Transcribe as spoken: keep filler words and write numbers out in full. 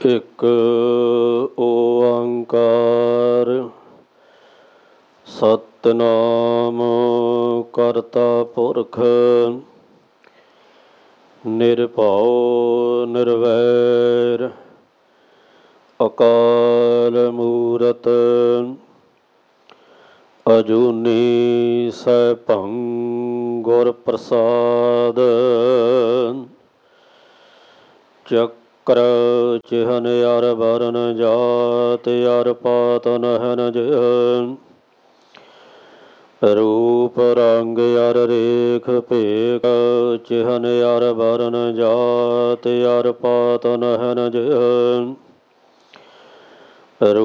ਇੱਕ ਓੰਕਾਰ ਸਤਿਨਾਮ ਕਰਤਾ ਪੁਰਖ ਨਿਰਭਉ ਨਿਰਵੈਰ ਅਕਾਲ ਮੂਰਤ ਅਜੂਨੀ ਸੈਭੰ ਗੁਰ ਪ੍ਰਸਾਦ ਚੱਕਰ ਚਿਹਨ ਅਰ ਵਰਨ ਜਾਤ ਅਰ ਪਾਤ ਨਹਨ ਜਿਹ ਰੂਪ ਰੰਗ ਅਰ ਰੇਖ ਭੇਖ ਚਿਹਨ ਅਰ ਵਰਨ ਜਾਤ ਅਰ ਪਾਤ ਨਹਨ ਜਿਹ